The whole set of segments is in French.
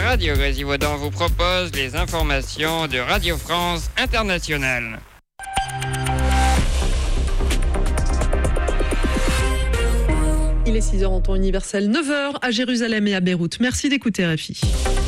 Radio Grésivaudan vous propose les informations de Radio France Internationale. Il est 6h en temps universel, 9h à Jérusalem et à Beyrouth. Merci d'écouter RFI.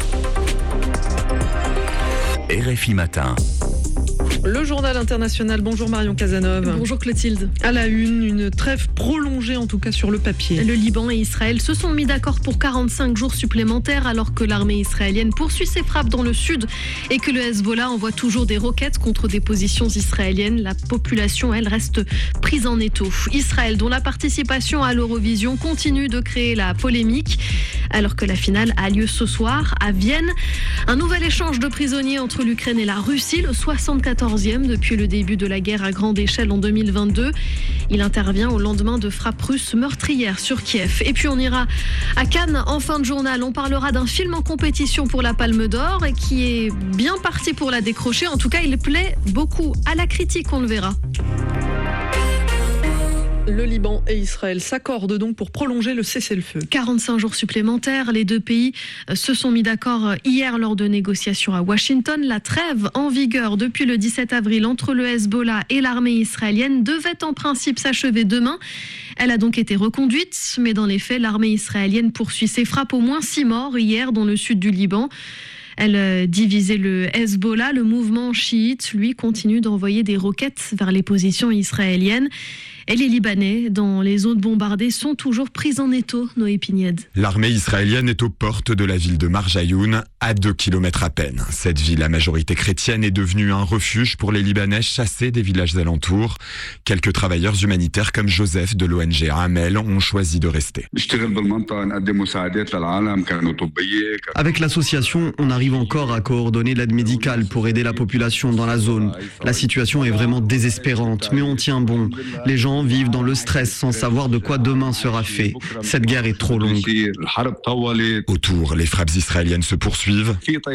RFI Matin. Le journal international. Bonjour Marion Cazeneuve. Bonjour Clotilde. À la une trêve prolongée en tout cas sur le papier. Le Liban et Israël se sont mis d'accord pour 45 jours supplémentaires alors que l'armée israélienne poursuit ses frappes dans le sud et que le Hezbollah envoie toujours des roquettes contre des positions israéliennes. La population, elle, reste prise en étau. Israël, dont la participation à l'Eurovision continue de créer la polémique alors que la finale a lieu ce soir à Vienne. Un nouvel échange de prisonniers entre l'Ukraine et la Russie, le 74e depuis le début de la guerre à grande échelle en 2022. Il intervient au lendemain de frappes russes meurtrières sur Kiev. Et puis on ira à Cannes en fin de journal. On parlera d'un film en compétition pour la Palme d'Or et qui est bien parti pour la décrocher. En tout cas, il plaît beaucoup à la critique, on le verra. Le Liban et Israël s'accordent donc pour prolonger le cessez-le-feu. 45 jours supplémentaires. Les deux pays se sont mis d'accord hier lors de négociations à Washington. La trêve en vigueur depuis le 17 avril entre le Hezbollah et l'armée israélienne devait en principe s'achever demain. Elle a donc été reconduite, mais dans les faits, l'armée israélienne poursuit ses frappes. Au moins 6 morts hier dans le sud du Liban. Elle divisait le Hezbollah. Le mouvement chiite, lui, continue d'envoyer des roquettes vers les positions israéliennes. Et les Libanais, dans les zones bombardées, sont toujours pris en étau, Noé Pignède. L'armée israélienne est aux portes de la ville de Marjayoun, à 2 kilomètres à peine. Cette ville à majorité chrétienne est devenue un refuge pour les Libanais chassés des villages alentours. Quelques travailleurs humanitaires comme Joseph de l'ONG Amel ont choisi de rester. Avec l'association, on arrive encore à coordonner l'aide médicale pour aider la population dans la zone. La situation est vraiment désespérante, mais on tient bon. Les gens vivent dans le stress sans savoir de quoi demain sera fait. Cette guerre est trop longue. Autour, les frappes israéliennes se poursuivent.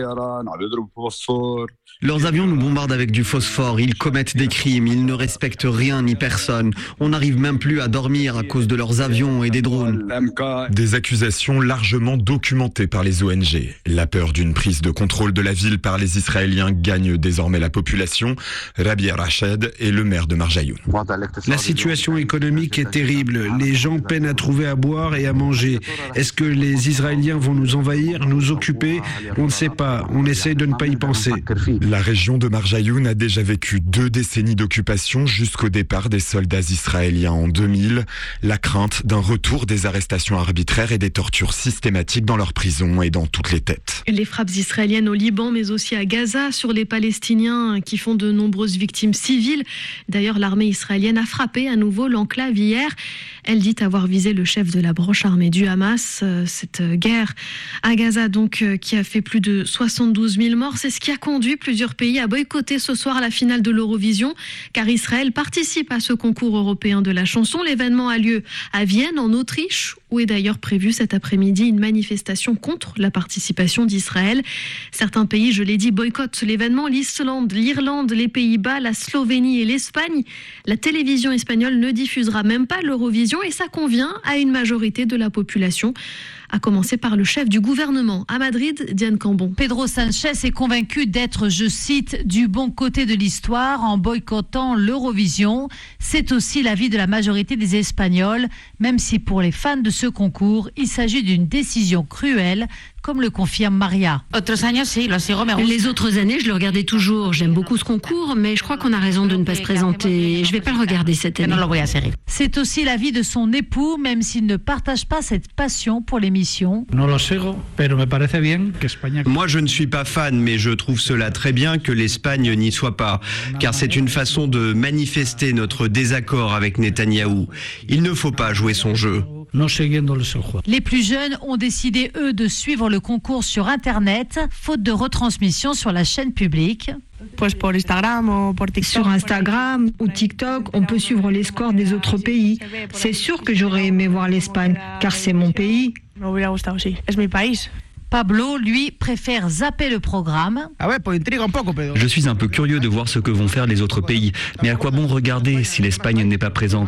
Leurs avions nous bombardent avec du phosphore, ils commettent des crimes, ils ne respectent rien ni personne. On n'arrive même plus à dormir à cause de leurs avions et des drones. Des accusations largement documentées par les ONG. La peur d'une prise de contrôle de la ville par les Israéliens gagne désormais la population. Rabbi Rached est le maire de Marjayoun. La situation économique est terrible. Les gens peinent à trouver à boire et à manger. Est-ce que les Israéliens vont nous envahir, nous occuper ? On ne sait pas. On essaye de ne pas y penser. La région de Marjayoun a déjà vécu 2 décennies d'occupation jusqu'au départ des soldats israéliens en 2000. La crainte d'un retour des arrestations arbitraires et des tortures systématiques dans leurs prisons et dans toutes les têtes. Les frappes israéliennes au Liban, mais aussi à Gaza, sur les Palestiniens qui font de nombreuses victimes civiles. D'ailleurs, l'armée israélienne a frappé à nouveau l'enclave hier. Elle dit avoir visé le chef de la branche armée du Hamas. Cette guerre à Gaza, donc, qui a fait plus de 72 000 morts, c'est ce qui a conduit plusieurs pays à boycotter ce soir la finale de l'Eurovision, car Israël participe à ce concours européen de la chanson. L'événement a lieu à Vienne, en Autriche, où est d'ailleurs prévue cet après-midi une manifestation contre la participation d'Israël. Certains pays, je l'ai dit, boycottent l'événement. L'Islande, l'Irlande, les Pays-Bas, la Slovénie et l'Espagne. La télévision espagnole ne diffusera même pas l'Eurovision et ça convient à une majorité de la population, à commencer par le chef du gouvernement. À Madrid, Diane Cambon. Pedro Sánchez est convaincu d'être, je cite, du bon côté de l'histoire en boycottant l'Eurovision. C'est aussi l'avis de la majorité des Espagnols, même si pour les fans de ce concours, il s'agit d'une décision cruelle, comme le confirme Maria. Les autres années, je le regardais toujours. J'aime beaucoup ce concours, mais je crois qu'on a raison de ne pas se présenter. Je ne vais pas le regarder cette année. C'est aussi l'avis de son époux, même s'il ne partage pas cette passion pour l'émission. Moi, je ne suis pas fan, mais je trouve cela très bien que l'Espagne n'y soit pas, car c'est une façon de manifester notre désaccord avec Netanyahou. Il ne faut pas jouer son jeu. Les plus jeunes ont décidé, eux, de suivre le concours sur Internet, faute de retransmission sur la chaîne publique. Sur Instagram ou TikTok, on peut suivre les scores des autres pays. C'est sûr que j'aurais aimé voir l'Espagne, car c'est mon pays. Pablo, lui, préfère zapper le programme. Je suis un peu curieux de voir ce que vont faire les autres pays. Mais à quoi bon regarder si l'Espagne n'est pas présente ?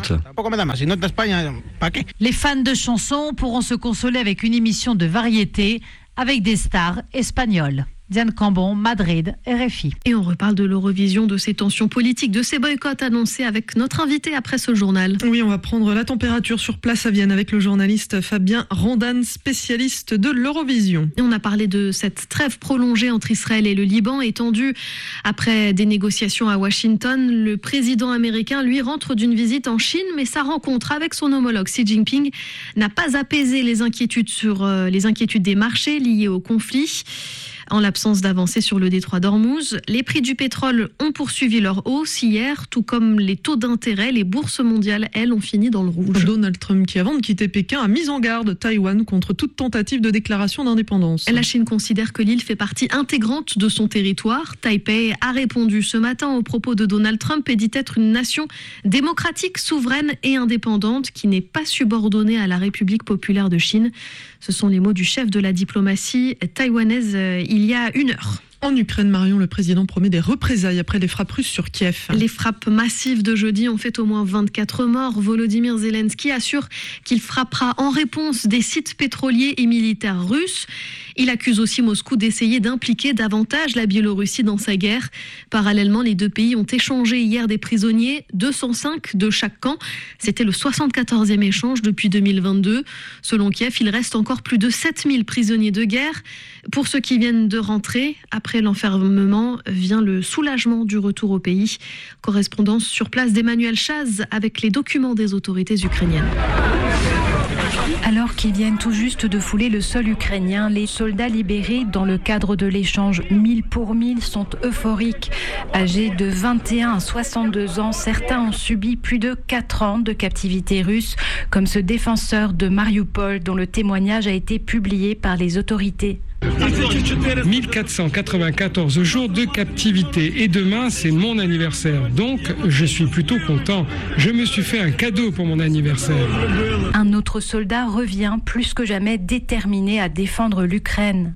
Les fans de chansons pourront se consoler avec une émission de variété avec des stars espagnoles. Diane Cambon, Madrid, RFI. Et on reparle de l'Eurovision, de ces tensions politiques, de ces boycotts annoncés avec notre invité après ce journal. Oui, on va prendre la température sur place à Vienne avec le journaliste Fabien Randan, spécialiste de l'Eurovision. Et on a parlé de cette trêve prolongée entre Israël et le Liban, étendue après des négociations à Washington. Le président américain, lui, rentre d'une visite en Chine, mais sa rencontre avec son homologue Xi Jinping n'a pas apaisé les inquiétudes des marchés liés au conflit. En l'absence d'avancée sur le détroit d'Ormuz, les prix du pétrole ont poursuivi leur hausse hier, tout comme les taux d'intérêt. Les bourses mondiales, elles, ont fini dans le rouge. Donald Trump, qui avant de quitter Pékin, a mis en garde Taïwan contre toute tentative de déclaration d'indépendance. La Chine considère que l'île fait partie intégrante de son territoire. Taipei a répondu ce matin aux propos de Donald Trump et dit être une nation démocratique, souveraine et indépendante qui n'est pas subordonnée à la République populaire de Chine. Ce sont les mots du chef de la diplomatie taïwanaise il y a 1 heure. En Ukraine, Marion, le président promet des représailles après les frappes russes sur Kiev. Les frappes massives de jeudi ont fait au moins 24 morts. Volodymyr Zelensky assure qu'il frappera en réponse des sites pétroliers et militaires russes. Il accuse aussi Moscou d'essayer d'impliquer davantage la Biélorussie dans sa guerre. Parallèlement, les deux pays ont échangé hier des prisonniers, 205 de chaque camp. C'était le 74e échange depuis 2022. Selon Kiev, il reste encore plus de 7000 prisonniers de guerre. Pour ceux qui viennent de rentrer, après l'enfermement, vient le soulagement du retour au pays. Correspondance sur place d'Emmanuel Chaz avec les documents des autorités ukrainiennes. Alors qu'ils viennent tout juste de fouler le sol ukrainien, les soldats libérés dans le cadre de l'échange 1000 pour 1000 sont euphoriques. Âgés de 21 à 62 ans, certains ont subi plus de 4 ans de captivité russe, comme ce défenseur de Mariupol dont le témoignage a été publié par les autorités. 1494 jours de captivité et demain c'est mon anniversaire, donc je suis plutôt content. Je me suis fait un cadeau pour mon anniversaire. Un autre soldat revient plus que jamais déterminé à défendre l'Ukraine.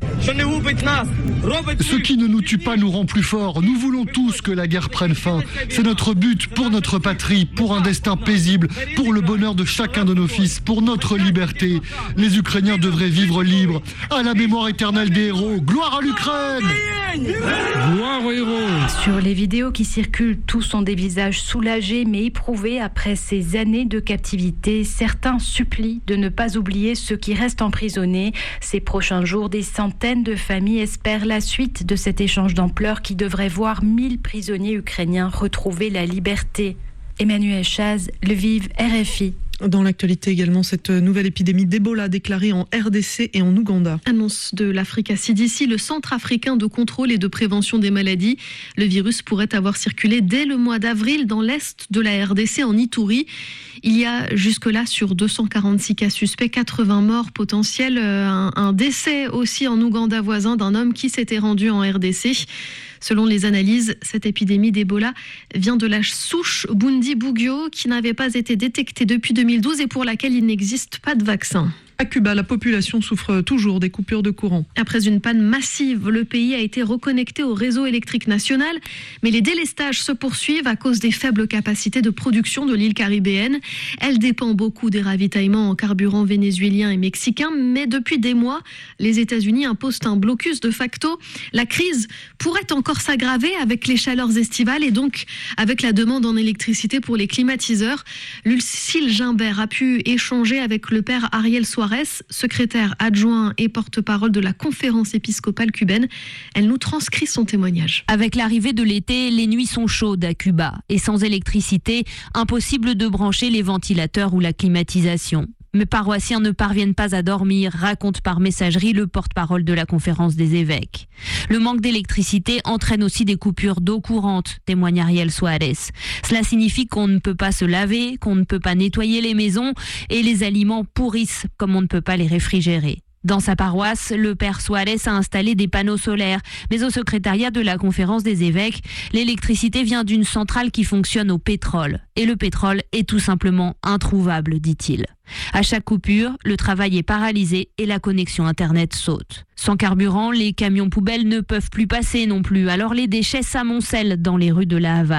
Ce qui ne nous tue pas nous rend plus forts. Nous voulons tous que la guerre prenne fin. C'est notre but pour notre patrie, pour un destin paisible, pour le bonheur de chacun de nos fils, pour notre liberté. Les Ukrainiens devraient vivre libres. À la mémoire éternelle des héros. Gloire à l'Ukraine! Gloire aux héros! Sur les vidéos qui circulent, tous ont des visages soulagés mais éprouvés après ces années de captivité. Certains supplient de ne pas oublier ceux qui restent emprisonnés. Ces prochains jours, des centaines de familles espèrent la suite de cet échange d'ampleur qui devrait voir 1000 prisonniers ukrainiens retrouver la liberté. Emmanuel Chaz, Lviv, RFI. Dans l'actualité également, cette nouvelle épidémie d'Ebola déclarée en RDC et en Ouganda. Annonce de l'Africa CDC, le Centre africain de contrôle et de prévention des maladies. Le virus pourrait avoir circulé dès le mois d'avril dans l'est de la RDC, en Ituri. Il y a jusque-là, sur 246 cas suspects, 80 morts potentiels. Un décès aussi en Ouganda voisin d'un homme qui s'était rendu en RDC. Selon les analyses, cette épidémie d'Ebola vient de la souche Bundibugyo qui n'avait pas été détectée depuis 2012 et pour laquelle il n'existe pas de vaccin. À Cuba, la population souffre toujours des coupures de courant. Après une panne massive, le pays a été reconnecté au réseau électrique national, mais les délestages se poursuivent à cause des faibles capacités de production de l'île caribéenne. Elle dépend beaucoup des ravitaillements en carburant vénézuélien et mexicain, mais depuis des mois, les États-Unis imposent un blocus de facto. La crise pourrait encore s'aggraver avec les chaleurs estivales et donc avec la demande en électricité pour les climatiseurs. Lucille Gimbert a pu échanger avec le père Ariel Suarez, secrétaire adjoint et porte-parole de la conférence épiscopale cubaine. Elle nous transcrit son témoignage. Avec l'arrivée de l'été, les nuits sont chaudes à Cuba et sans électricité, impossible de brancher les ventilateurs ou la climatisation. Mes paroissiens ne parviennent pas à dormir, raconte par messagerie le porte-parole de la conférence des évêques. Le manque d'électricité entraîne aussi des coupures d'eau courante, témoigne Ariel Suarez. Cela signifie qu'on ne peut pas se laver, qu'on ne peut pas nettoyer les maisons et les aliments pourrissent comme on ne peut pas les réfrigérer. Dans sa paroisse, le père Suarez a installé des panneaux solaires, mais au secrétariat de la conférence des évêques, l'électricité vient d'une centrale qui fonctionne au pétrole. Et le pétrole est tout simplement introuvable, dit-il. À chaque coupure, le travail est paralysé et la connexion Internet saute. Sans carburant, les camions poubelles ne peuvent plus passer non plus, alors les déchets s'amoncellent dans les rues de La Havane.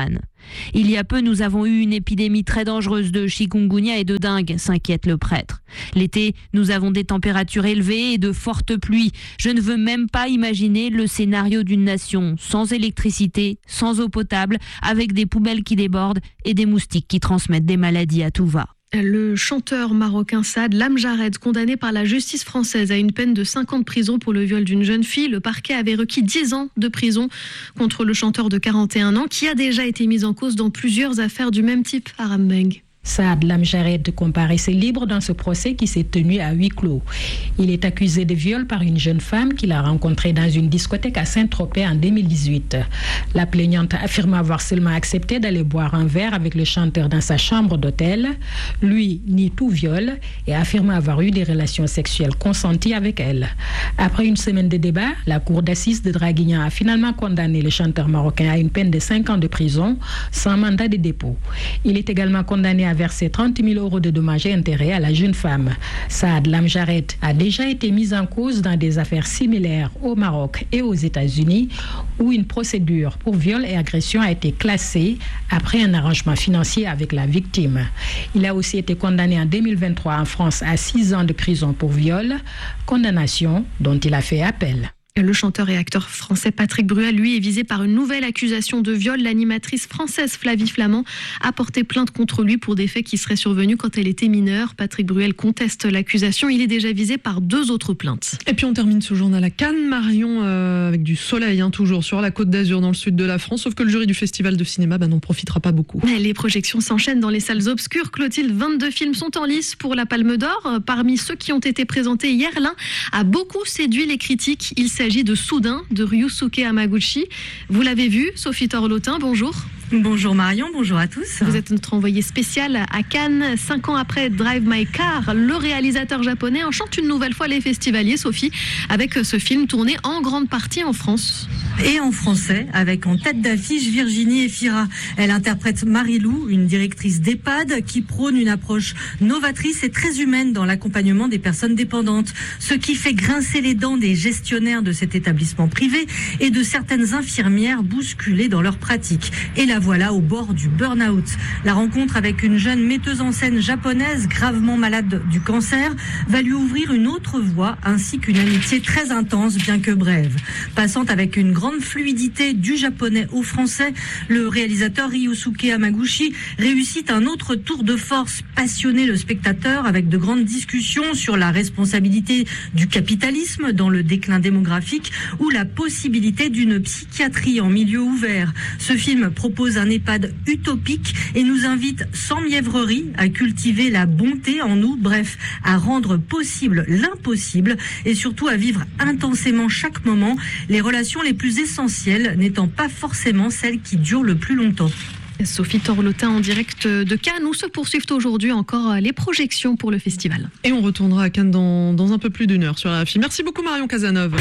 Il y a peu, nous avons eu une épidémie très dangereuse de chikungunya et de dengue, s'inquiète le prêtre. L'été, nous avons des températures élevées et de fortes pluies. Je ne veux même pas imaginer le scénario d'une nation sans électricité, sans eau potable, avec des poubelles qui débordent et des moustiques qui transmettent des maladies à tout va. Le chanteur marocain Saad Lamjared, condamné par la justice française à une peine de 5 ans de prison pour le viol d'une jeune fille. Le parquet avait requis 10 ans de prison contre le chanteur de 41 ans qui a déjà été mis en cause dans plusieurs affaires du même type à Rambeng. Saad Lamjared comparaissait libre dans ce procès qui s'est tenu à huis clos. Il est accusé de viol par une jeune femme qu'il a rencontrée dans une discothèque à Saint-Tropez en 2018. La plaignante affirme avoir seulement accepté d'aller boire un verre avec le chanteur dans sa chambre d'hôtel. Lui nie tout viol et affirme avoir eu des relations sexuelles consenties avec elle. Après une semaine de débat, la cour d'assises de Draguignan a finalement condamné le chanteur marocain à une peine de 5 ans de prison sans mandat de dépôt. Il est également condamné à verser 30 000 € de dommages et intérêts à la jeune femme. Saad Lamjared a déjà été mis en cause dans des affaires similaires au Maroc et aux États-Unis où une procédure pour viol et agression a été classée après un arrangement financier avec la victime. Il a aussi été condamné en 2023 en France à 6 ans de prison pour viol, condamnation dont il a fait appel. Le chanteur et acteur français Patrick Bruel, lui, est visé par une nouvelle accusation de viol. L'animatrice française Flavie Flamand a porté plainte contre lui pour des faits qui seraient survenus quand elle était mineure. Patrick Bruel conteste l'accusation. Il est déjà visé par 2 autres plaintes. Et puis on termine ce journal à Cannes, Marion, avec du soleil, toujours sur la Côte d'Azur, dans le sud de la France. Sauf que le jury du festival de cinéma n'en profitera pas beaucoup. Les projections s'enchaînent dans les salles obscures. Clotilde, 22 films sont en lice pour la Palme d'Or. Parmi ceux qui ont été présentés hier, l'un a beaucoup séduit les critiques. Il s'agit de Soudain de Ryusuke Hamaguchi. Vous l'avez vu, Sophie Torlotin, bonjour. Bonjour Marion, bonjour à tous. Vous êtes notre envoyée spéciale à Cannes. 5 ans après Drive My Car, le réalisateur japonais enchante une nouvelle fois les festivaliers, Sophie, avec ce film tourné en grande partie en France. Et en français, avec en tête d'affiche Virginie Efira. Elle interprète Marie-Lou, une directrice d'EHPAD qui prône une approche novatrice et très humaine dans l'accompagnement des personnes dépendantes. Ce qui fait grincer les dents des gestionnaires de cet établissement privé et de certaines infirmières bousculées dans leur pratique. Et la voilà au bord du burn-out. La rencontre avec une jeune metteuse en scène japonaise gravement malade du cancer va lui ouvrir une autre voie ainsi qu'une amitié très intense bien que brève. Passant avec une grande fluidité du japonais au français, le réalisateur Ryusuke Hamaguchi réussit un autre tour de force, passionner le spectateur avec de grandes discussions sur la responsabilité du capitalisme dans le déclin démographique ou la possibilité d'une psychiatrie en milieu ouvert. Ce film propose un EHPAD utopique et nous invite sans mièvrerie à cultiver la bonté en nous, bref, à rendre possible l'impossible et surtout à vivre intensément chaque moment, les relations les plus essentielles n'étant pas forcément celles qui durent le plus longtemps. Sophie Torlotin en direct de Cannes où se poursuivent aujourd'hui encore les projections pour le festival. Et on retournera à Cannes dans un peu plus d'1 heure sur RFI. Merci beaucoup Marion Cazeneuve.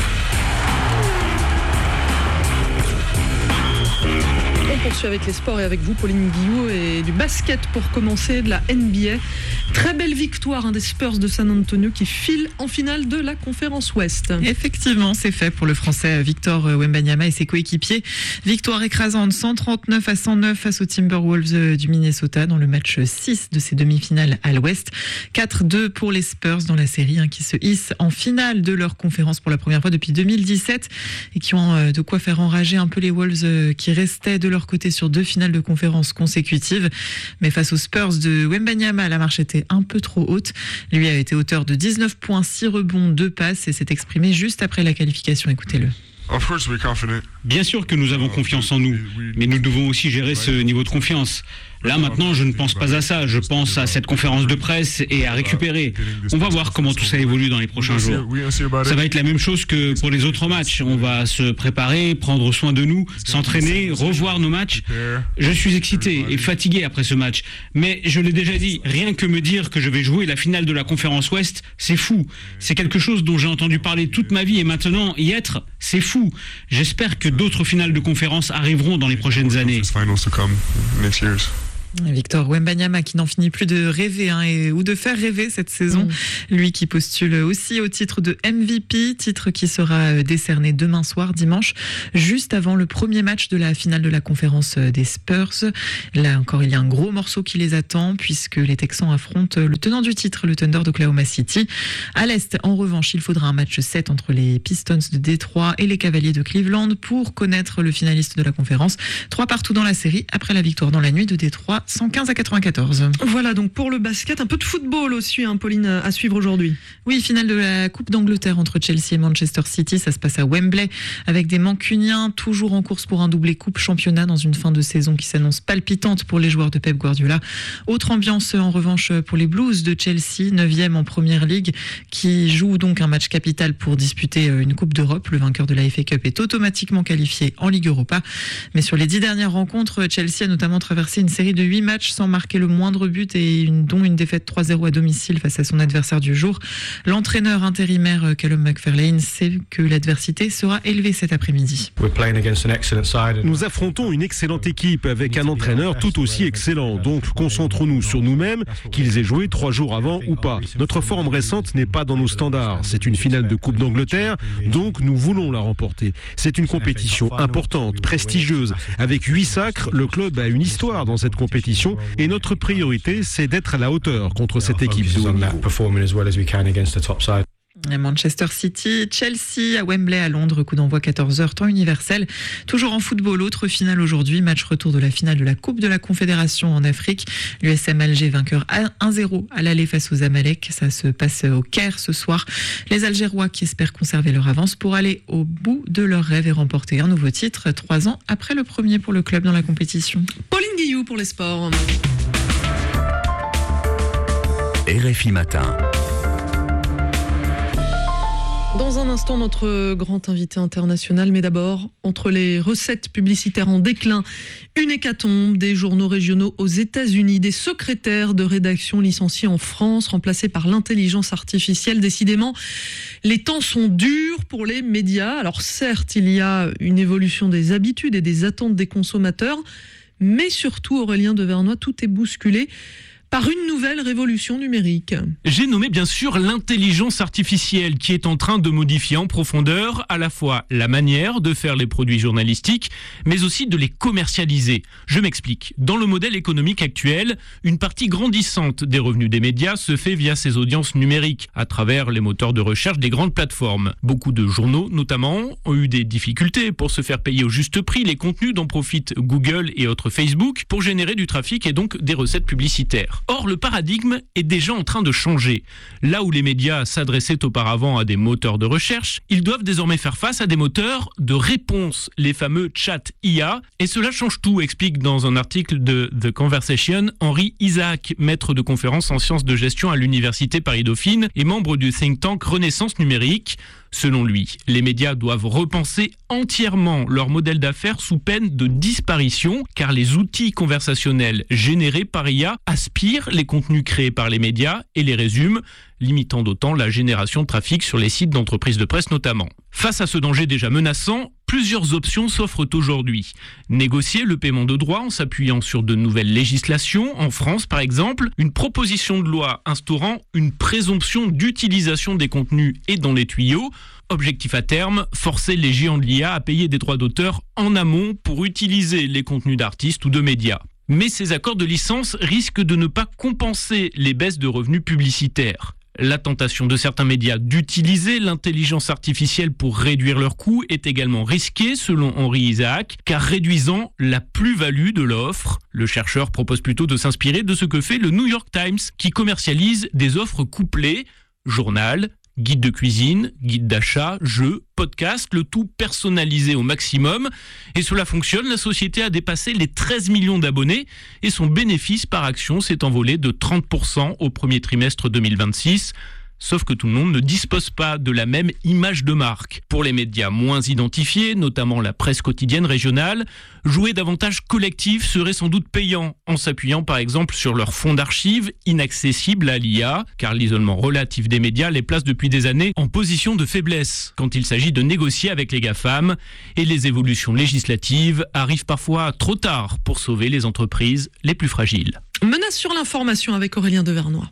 On poursuit avec les sports et avec vous, Pauline Guillot, et du basket pour commencer, de la NBA. Très belle victoire des Spurs de San Antonio qui filent en finale de la conférence Ouest. Effectivement, c'est fait pour le Français Victor Wembanyama et ses coéquipiers. Victoire écrasante 139-109 face aux Timberwolves du Minnesota dans le match 6 de ces demi-finales à l'Ouest. 4-2 pour les Spurs dans la série qui se hissent en finale de leur conférence pour la première fois depuis 2017 et qui ont de quoi faire enrager un peu les Wolves qui restaient de leur côté sur 2 finales de conférence consécutives. Mais face aux Spurs de Wembanyama, la marche était un peu trop haute. Lui a été auteur de 19 points, 6 rebonds, 2 passes et s'est exprimé juste après la qualification. Écoutez-le. Bien sûr que nous avons confiance en nous, mais nous devons aussi gérer ce niveau de confiance. Là, maintenant, je ne pense pas à ça. Je pense à cette conférence de presse et à récupérer. On va voir comment tout ça évolue dans les prochains jours. Ça va être la même chose que pour les autres matchs. On va se préparer, prendre soin de nous, s'entraîner, revoir nos matchs. Je suis excité et fatigué après ce match. Mais je l'ai déjà dit, rien que me dire que je vais jouer la finale de la conférence Ouest, c'est fou. C'est quelque chose dont j'ai entendu parler toute ma vie et maintenant y être, c'est fou. J'espère que d'autres finales de conférence arriveront dans les prochaines années. Victor Wembanyama qui n'en finit plus de rêver ou de faire rêver cette saison. Lui qui postule aussi au titre de MVP, titre qui sera décerné demain soir, dimanche, juste avant le premier match de la finale de la conférence des Spurs. Là encore, il y a un gros morceau qui les attend puisque les Texans affrontent le tenant du titre, le Thunder d'Oklahoma City. À l'Est, en revanche, il faudra un match 7 entre les Pistons de Détroit et les Cavaliers de Cleveland pour connaître le finaliste de la conférence. 3 partout dans la série après la victoire dans la nuit de Détroit. 115-94. Voilà donc pour le basket, un peu de football aussi, Pauline, à suivre aujourd'hui. Oui, finale de la Coupe d'Angleterre entre Chelsea et Manchester City, ça se passe à Wembley avec des Mancuniens toujours en course pour un doublé Coupe Championnat dans une fin de saison qui s'annonce palpitante pour les joueurs de Pep Guardiola. Autre ambiance en revanche pour les Blues de Chelsea, 9e en Première Ligue, qui joue donc un match capital pour disputer une Coupe d'Europe. Le vainqueur de la FA Cup est automatiquement qualifié en Ligue Europa. Mais sur les 10 dernières rencontres, Chelsea a notamment traversé une série de 8 matchs sans marquer le moindre but dont une défaite 3-0 à domicile face à son adversaire du jour. L'entraîneur intérimaire Callum McFarlane sait que l'adversité sera élevée cet après-midi. Nous affrontons une excellente équipe avec un entraîneur tout aussi excellent. Donc concentrons-nous sur nous-mêmes, qu'ils aient joué 3 jours avant ou pas. Notre forme récente n'est pas dans nos standards. C'est une finale de Coupe d'Angleterre, donc nous voulons la remporter. C'est une compétition importante, prestigieuse. Avec 8 sacres, le club a une histoire dans cette compétition et notre priorité, c'est d'être à la hauteur contre cette équipe de haut niveau. Manchester City, Chelsea à Wembley à Londres, coup d'envoi 14h, temps universel. Toujours en football, autre finale aujourd'hui, match retour de la finale de la Coupe de la Confédération en Afrique. L'USM Alger vainqueur 1-0 à l'aller face aux Amalek. Ça se passe au Caire ce soir. Les Algérois qui espèrent conserver leur avance pour aller au bout de leur rêve et remporter un nouveau titre 3 ans après le premier pour le club dans la compétition. Pauline Guillou pour les sports. RFI Matin. Dans un instant, notre grand invité international, mais d'abord, entre les recettes publicitaires en déclin, une hécatombe, des journaux régionaux aux États-Unis, des secrétaires de rédaction licenciés en France, remplacés par l'intelligence artificielle. Décidément, les temps sont durs pour les médias. Alors certes, il y a une évolution des habitudes et des attentes des consommateurs, mais surtout, Aurélien Devernois, tout est bousculé par une nouvelle révolution numérique. J'ai nommé bien sûr l'intelligence artificielle qui est en train de modifier en profondeur à la fois la manière de faire les produits journalistiques, mais aussi de les commercialiser. Je m'explique. Dans le modèle économique actuel, une partie grandissante des revenus des médias se fait via ces audiences numériques, à travers les moteurs de recherche des grandes plateformes. Beaucoup de journaux, notamment, ont eu des difficultés pour se faire payer au juste prix les contenus dont profitent Google et autres Facebook pour générer du trafic et donc des recettes publicitaires. Or, le paradigme est déjà en train de changer. Là où les médias s'adressaient auparavant à des moteurs de recherche, ils doivent désormais faire face à des moteurs de réponse, les fameux chat IA. Et cela change tout, explique dans un article de The Conversation Henri Isaac, maître de conférences en sciences de gestion à l'université Paris-Dauphine et membre du think tank Renaissance Numérique. Selon lui, les médias doivent repenser entièrement leur modèle d'affaires sous peine de disparition, car les outils conversationnels générés par IA aspirent les contenus créés par les médias et les résument, limitant d'autant la génération de trafic sur les sites d'entreprises de presse notamment. Face à ce danger déjà menaçant, plusieurs options s'offrent aujourd'hui. Négocier le paiement de droits en s'appuyant sur de nouvelles législations, en France par exemple, une proposition de loi instaurant une présomption d'utilisation des contenus est dans les tuyaux. Objectif à terme, forcer les géants de l'IA à payer des droits d'auteur en amont pour utiliser les contenus d'artistes ou de médias. Mais ces accords de licence risquent de ne pas compenser les baisses de revenus publicitaires. La tentation de certains médias d'utiliser l'intelligence artificielle pour réduire leurs coûts est également risquée, selon Henri Isaac, car réduisant la plus-value de l'offre. Le chercheur propose plutôt de s'inspirer de ce que fait le New York Times, qui commercialise des offres couplées, journal, guide de cuisine, guide d'achat, jeux, podcast, le tout personnalisé au maximum. Et cela fonctionne, la société a dépassé les 13 millions d'abonnés et son bénéfice par action s'est envolé de 30% au premier trimestre 2026. Sauf que tout le monde ne dispose pas de la même image de marque. Pour les médias moins identifiés, notamment la presse quotidienne régionale, jouer davantage collectif serait sans doute payant, en s'appuyant par exemple sur leur fonds d'archives inaccessibles à l'IA, car l'isolement relatif des médias les place depuis des années en position de faiblesse quand il s'agit de négocier avec les GAFAM, et les évolutions législatives arrivent parfois trop tard pour sauver les entreprises les plus fragiles. Menace sur l'information avec Aurélien Devernois.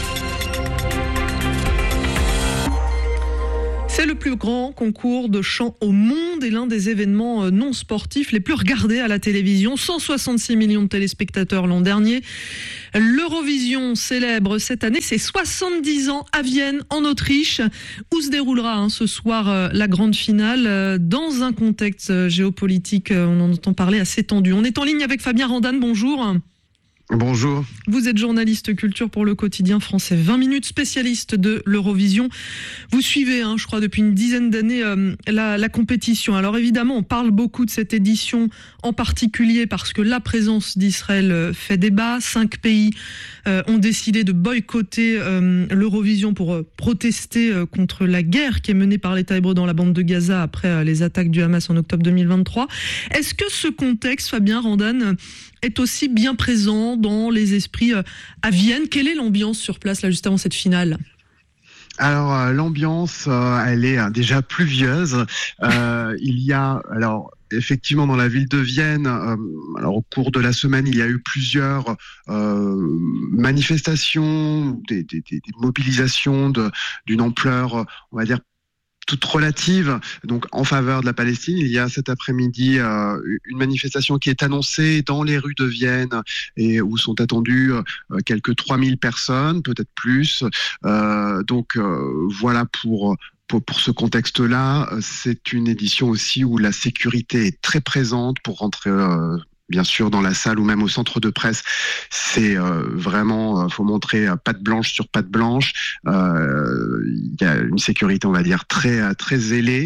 C'est le plus grand concours de chant au monde et l'un des événements non sportifs les plus regardés à la télévision. 166 millions de téléspectateurs l'an dernier. L'Eurovision célèbre cette année ses 70 ans à Vienne, en Autriche, où se déroulera ce soir la grande finale dans un contexte géopolitique, on en entend parler, assez tendu. On est en ligne avec Fabien Randane, bonjour. Bonjour. Vous êtes journaliste culture pour le quotidien français 20 minutes, spécialiste de l'Eurovision. Vous suivez, je crois, depuis une dizaine d'années la compétition. Alors évidemment, on parle beaucoup de cette édition, en particulier parce que la présence d'Israël fait débat. 5 pays ont décidé de boycotter l'Eurovision pour protester contre la guerre qui est menée par l'État hébreu dans la bande de Gaza après les attaques du Hamas en octobre 2023. Est-ce que ce contexte, Fabien Randane, est aussi bien présent dans les esprits à Vienne? Quelle est l'ambiance sur place, là, juste avant cette finale? Alors, l'ambiance, elle est déjà pluvieuse. Il y a, effectivement, dans la ville de Vienne, au cours de la semaine, il y a eu plusieurs manifestations, des mobilisations d'une ampleur, on va dire, toute relative, donc en faveur de la Palestine. Il y a cet après-midi une manifestation qui est annoncée dans les rues de Vienne et où sont attendues quelques 3000 personnes, peut-être plus. Donc voilà pour ce contexte-là. C'est une édition aussi où la sécurité est très présente pour rentrer bien sûr dans la salle ou même au centre de presse. C'est vraiment, faut montrer patte blanche sur patte blanche. Il y a une sécurité, on va dire, très très zélée.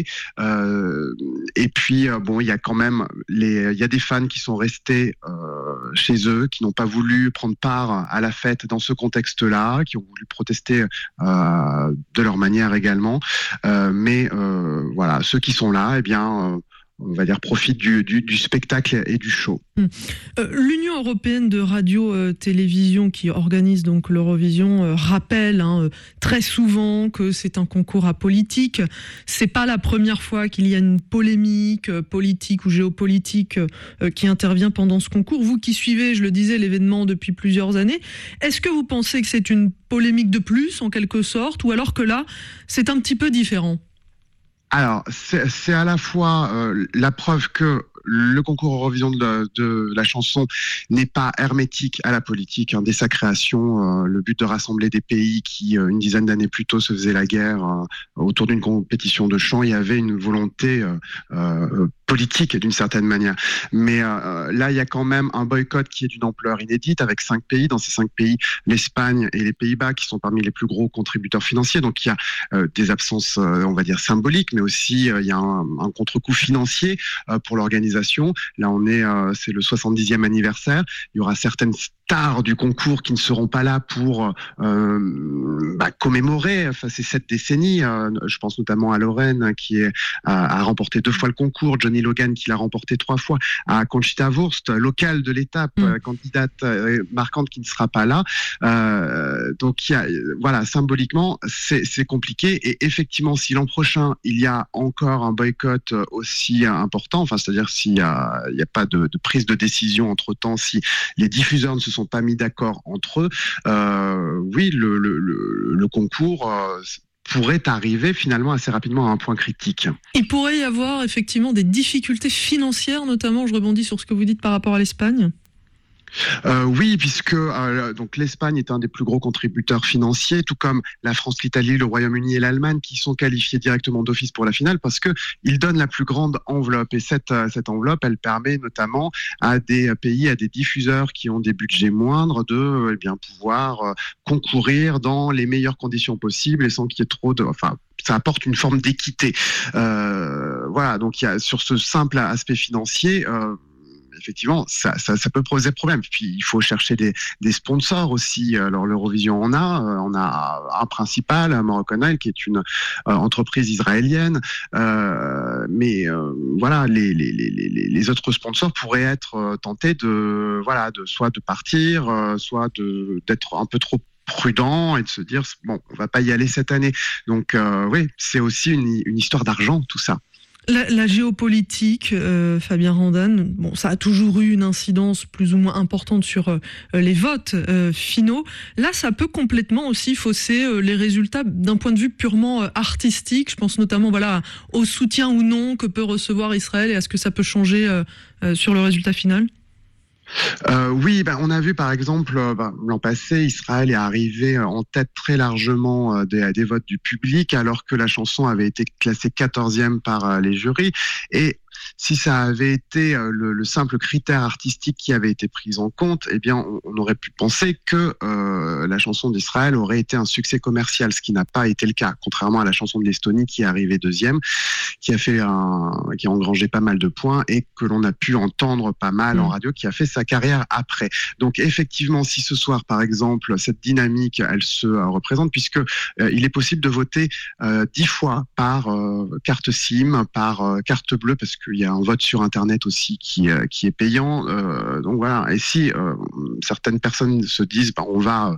Et puis il y a quand même il y a des fans qui sont restés chez eux, qui n'ont pas voulu prendre part à la fête dans ce contexte-là, qui ont voulu protester de leur manière également. Mais voilà, ceux qui sont là, on va dire, profite du spectacle et du show. L'Union européenne de radio-télévision qui organise donc l'Eurovision rappelle très souvent que c'est un concours apolitique. C'est pas la première fois qu'il y a une polémique politique ou géopolitique qui intervient pendant ce concours. Vous qui suivez, je le disais, l'événement depuis plusieurs années, est-ce que vous pensez que c'est une polémique de plus en quelque sorte, ou alors que là, c'est un petit peu différent? Alors, c'est à la fois la preuve que le concours Eurovision de la chanson n'est pas hermétique à la politique. Dès sa création, le but de rassembler des pays qui, une dizaine d'années plus tôt, se faisaient la guerre autour d'une compétition de chant, il y avait une volonté politique d'une certaine manière. Mais là, il y a quand même un boycott qui est d'une ampleur inédite avec 5 pays. Dans ces 5 pays, l'Espagne et les Pays-Bas qui sont parmi les plus gros contributeurs financiers. Donc il y a des absences, on va dire, symboliques, mais aussi il y a un contre-coup financier pour l'organisation. Là, c'est le 70e anniversaire. Il y aura certaines stars du concours qui ne seront pas là pour commémorer ces 7 décennies. Je pense notamment à Lorraine qui a remporté 2 fois le concours, Johnny Logan qui l'a remporté 3 fois, à Conchita Wurst, locale de l'étape, candidate marquante qui ne sera pas là. Donc symboliquement, c'est compliqué. Et effectivement, si l'an prochain, il y a encore un boycott aussi important, c'est-à-dire s'il n'y a pas de prise de décision entre-temps, si les diffuseurs ne se sont pas mis d'accord entre eux, oui, le concours pourrait arriver finalement assez rapidement à un point critique. Il pourrait y avoir effectivement des difficultés financières, notamment, je rebondis sur ce que vous dites par rapport à l'Espagne. Oui, puisque donc l'Espagne est un des plus gros contributeurs financiers, tout comme la France, l'Italie, le Royaume-Uni et l'Allemagne, qui sont qualifiés directement d'office pour la finale parce que ils donnent la plus grande enveloppe. Et cette enveloppe, elle permet notamment à des pays, à des diffuseurs qui ont des budgets moindres de pouvoir concourir dans les meilleures conditions possibles et sans qu'il y ait trop ça apporte une forme d'équité. Voilà, donc il y a sur ce simple aspect financier. effectivement, ça peut poser problème. Puis il faut chercher des sponsors aussi. Alors l'Eurovision, on a un principal, Moroccan Oil, qui est une entreprise israélienne. Mais voilà, les autres sponsors pourraient être tentés soit de partir, soit d'être un peu trop prudent et de se dire bon, on va pas y aller cette année. Donc oui, c'est aussi une histoire d'argent, tout ça. La géopolitique, Fabien Randan, bon, ça a toujours eu une incidence plus ou moins importante sur les votes finaux. Là, ça peut complètement aussi fausser les résultats d'un point de vue purement artistique. Je pense notamment au soutien ou non que peut recevoir Israël et à ce que ça peut changer sur le résultat final. Oui, on a vu par exemple l'an passé, Israël est arrivé en tête très largement des votes du public, alors que la chanson avait été classée 14e par les jurys. Et si ça avait été le simple critère artistique qui avait été pris en compte, eh bien, on aurait pu penser que la chanson d'Israël aurait été un succès commercial, ce qui n'a pas été le cas, contrairement à la chanson de l'Estonie qui est arrivée deuxième, qui a engrangé pas mal de points et que l'on a pu entendre pas mal en radio, qui a fait sa carrière après. Donc effectivement, si ce soir, par exemple, cette dynamique, elle se représente, puisque il est possible de voter 10 fois par carte SIM, par carte bleue, parce qu'il y a un vote sur Internet aussi qui est payant. Donc voilà. Et si certaines personnes se disent, on va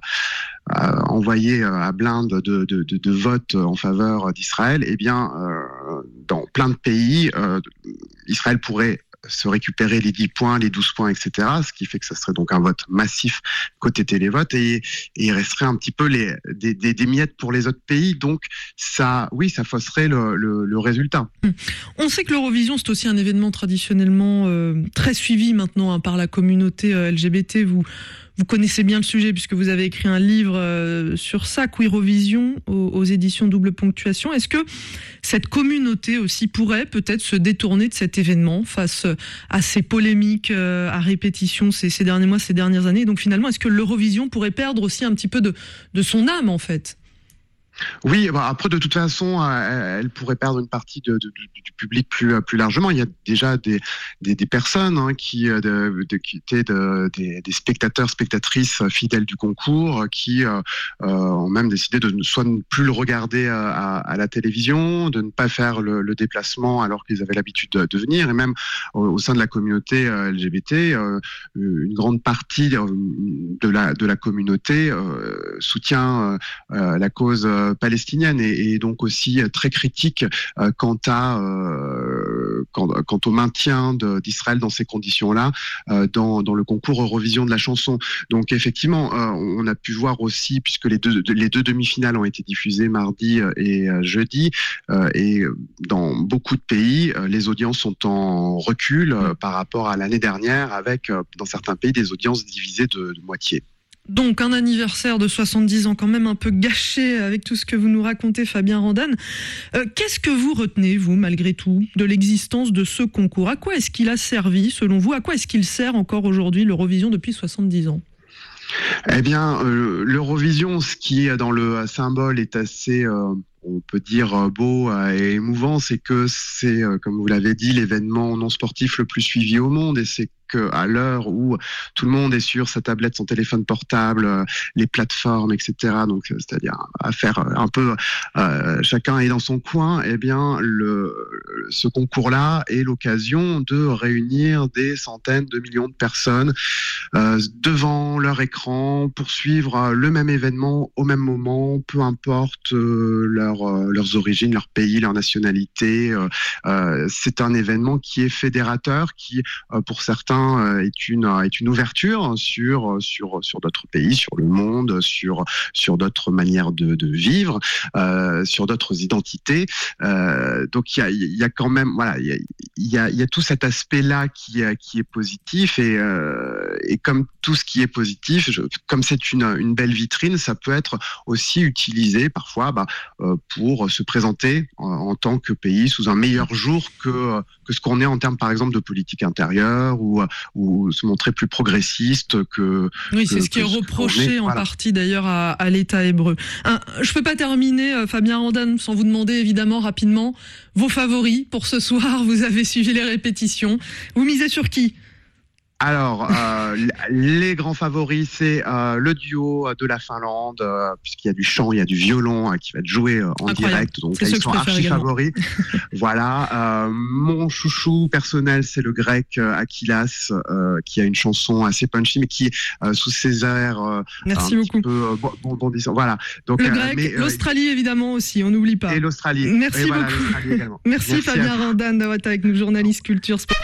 envoyer à blinde de votes en faveur d'Israël, eh bien, dans plein de pays, Israël pourrait se récupérer les 10 points, les 12 points, etc. Ce qui fait que ça serait donc un vote massif côté télévote et il resterait un petit peu des miettes pour les autres pays. Donc ça fausserait le résultat. On sait que l'Eurovision, c'est aussi un événement traditionnellement très suivi maintenant par la communauté LGBT. Vous connaissez bien le sujet puisque vous avez écrit un livre sur ça, Queerovision, aux éditions Double Ponctuation. Est-ce que cette communauté aussi pourrait peut-être se détourner de cet événement face à ces polémiques à répétition ces derniers mois, ces dernières années? Donc finalement, est-ce que l'Eurovision pourrait perdre aussi un petit peu de son âme en fait? Oui, après de toute façon, elle pourrait perdre une partie du public plus largement. Il y a déjà des personnes qui étaient des spectateurs, spectatrices fidèles du concours, qui ont même décidé de soit ne plus le regarder à la télévision, de ne pas faire le déplacement alors qu'ils avaient l'habitude de venir, et même au sein de la communauté LGBT, une grande partie de la communauté soutient la cause palestinienne et donc aussi très critique quant au maintien d'Israël dans ces conditions-là dans le concours Eurovision de la chanson. Donc effectivement, on a pu voir aussi, puisque les deux demi-finales ont été diffusées mardi et jeudi, et dans beaucoup de pays, les audiences sont en recul par rapport à l'année dernière, avec dans certains pays des audiences divisées de moitié. Donc un anniversaire de 70 ans quand même un peu gâché avec tout ce que vous nous racontez, Fabien Randan. Qu'est-ce que vous retenez, vous, malgré tout, de l'existence de ce concours? À quoi est-ce qu'il a servi, selon vous? À quoi est-ce qu'il sert encore aujourd'hui, l'Eurovision, depuis 70 ans? Eh bien, l'Eurovision, ce qui, dans le symbole, est assez... on peut dire beau et émouvant, c'est que c'est, comme vous l'avez dit, l'événement non sportif le plus suivi au monde, et c'est qu'à l'heure où tout le monde est sur sa tablette, son téléphone portable, les plateformes, etc., donc c'est-à-dire à faire un peu, chacun est dans son coin, eh bien ce concours-là est l'occasion de réunir des centaines de millions de personnes devant leur écran pour suivre le même événement au même moment, peu importe leurs origines, leur pays, leur nationalité. C'est un événement qui est fédérateur, qui pour certains est une ouverture sur d'autres pays, sur le monde, sur d'autres manières de vivre, sur d'autres identités. Donc il y a quand même, voilà, il y a tout cet aspect-là qui est positif, et comme tout ce qui est positif, comme c'est une belle vitrine, ça peut être aussi utilisé parfois pour se présenter en tant que pays sous un meilleur jour que ce qu'on est en termes, par exemple, de politique intérieure, ou se montrer plus progressiste que... Oui, c'est ce qui est reproché en partie d'ailleurs à l'État hébreu. Je ne peux pas terminer, Fabien Randan, sans vous demander évidemment rapidement vos favoris pour ce soir. Vous avez suivi les répétitions. Vous misez sur qui? Alors, les grands favoris, c'est le duo de la Finlande, puisqu'il y a du chant, il y a du violon qui va être joué en direct, donc là, ils sont archi favoris. Voilà. Mon chouchou personnel, c'est le grec Akilas, qui a une chanson assez punchy, mais qui sous ses airs Merci un beaucoup. petit peu bondissant. Voilà. Donc, le grec, l'Australie évidemment aussi, on n'oublie pas. Et l'Australie. Merci beaucoup. Voilà, l'Australie également. Merci Fabien Randan d'avoir été avec nous, journaliste culture sport.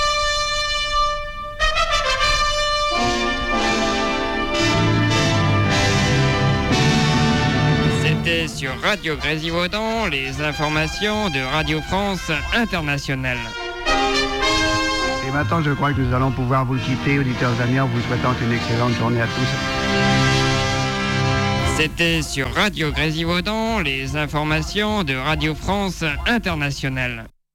C'était sur Radio Grésivaudan, les informations de Radio France Internationale. Et maintenant, je crois que nous allons pouvoir vous quitter, auditeurs amis, en vous souhaitant une excellente journée à tous. C'était sur Radio Grésivaudan, les informations de Radio France Internationale.